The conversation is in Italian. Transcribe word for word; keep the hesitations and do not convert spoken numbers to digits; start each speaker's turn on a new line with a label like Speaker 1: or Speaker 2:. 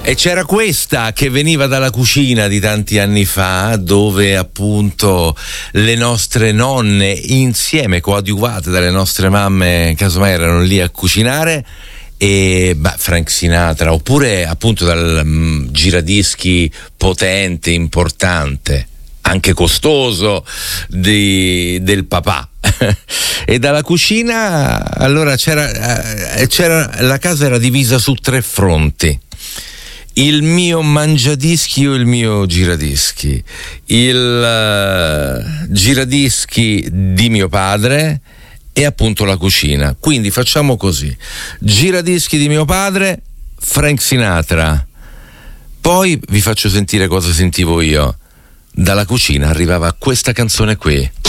Speaker 1: E c'era questa che veniva dalla cucina di tanti anni fa, dove appunto le nostre nonne, insieme coadiuvate dalle nostre mamme, casomai erano lì a cucinare, e bah, Frank Sinatra, oppure appunto dal um, giradischi potente, importante, anche costoso, di, del papà. E dalla cucina allora c'era, eh, c'era la casa era divisa su tre fronti: il mio mangiadischi o il mio giradischi, il uh, giradischi di mio padre e appunto la cucina. Quindi facciamo così: giradischi di mio padre, Frank Sinatra. Poi vi faccio sentire cosa sentivo io. Dalla cucina arrivava questa canzone qui.